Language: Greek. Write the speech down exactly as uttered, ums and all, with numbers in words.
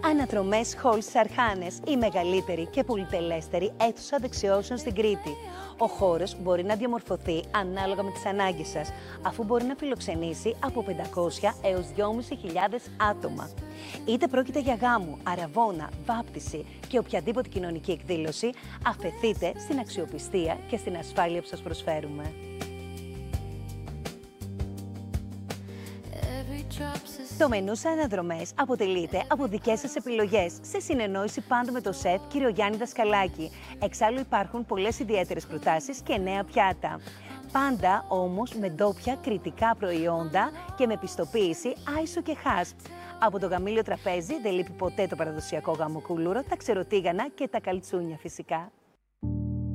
Αναδρομές Halls Αρχάνες, η μεγαλύτερη και πολυτελέστερη αίθουσα δεξιώσεων στην Κρήτη. Ο χώρος μπορεί να διαμορφωθεί ανάλογα με τις ανάγκες σας, αφού μπορεί να φιλοξενήσει από πεντακόσια έως δυόμισι χιλιάδες άτομα. Είτε πρόκειται για γάμο, αραβώνα, βάπτιση και οποιαδήποτε κοινωνική εκδήλωση, αφεθείτε στην αξιοπιστία και στην ασφάλεια που σας προσφέρουμε. Το μενού σε Αναδρομές αποτελείται από δικές σας επιλογές, σε συνεννόηση πάντα με το σεφ κύριο Γιάννη Δασκαλάκη. Εξάλλου υπάρχουν πολλές ιδιαίτερες προτάσεις και νέα πιάτα. Πάντα όμως με ντόπια κρητικά προϊόντα και με πιστοποίηση άισο και χάσπ. Από το γαμήλιο τραπέζι δεν λείπει ποτέ το παραδοσιακό γαμοκούλουρο, τα ξεροτίγανα και τα καλτσούνια φυσικά.